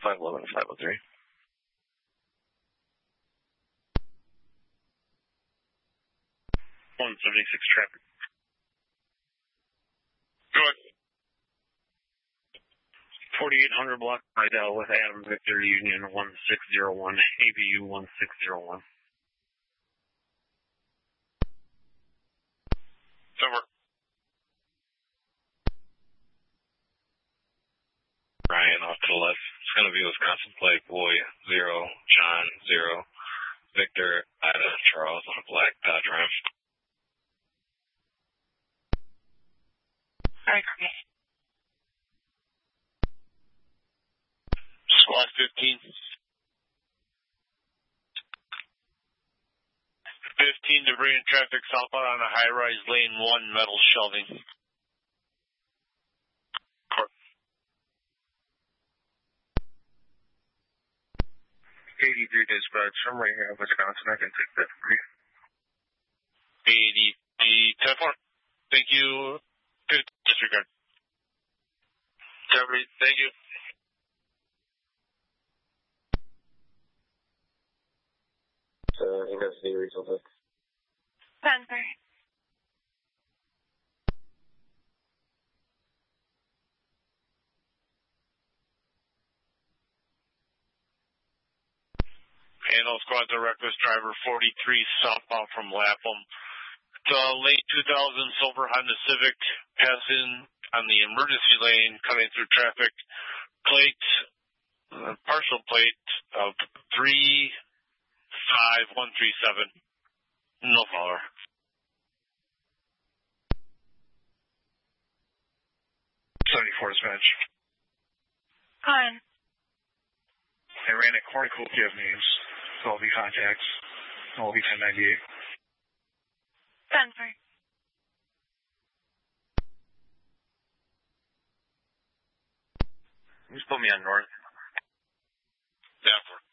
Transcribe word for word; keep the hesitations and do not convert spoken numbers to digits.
five eleven to five oh three. one seventy-six traffic. Go ahead. forty-eight hundred block Idell with Adam Victor Union one six zero one, A B U one six zero one. Over. Ryan off to the left. It's going to be Wisconsin plate, boy, zero, John, zero, Victor, Ida, Charles on a black Dodge Ram. Alright, okay. Squad fifteen. fifteen debris and traffic southbound on a high-rise lane one metal shelving. eighty-three dispatch. I'm right here in Wisconsin. I can take that for you. eighty-three, ten four. Thank you. Good disregard. Jeffrey, thank you. Uh, investigate regional six. Panther. Handle squad to reckless driver forty-three southbound from Lapham. To late two thousand silver Honda Civic passing on the emergency lane, cutting through traffic. Plate, uh, partial plate of three five one three seven. No follower. seventy-four dispatch. Fine. I ran a cornucopia of names. So I'll be contacts. I'll be ten ninety-eight. Panther. Just put me on north. Therefore.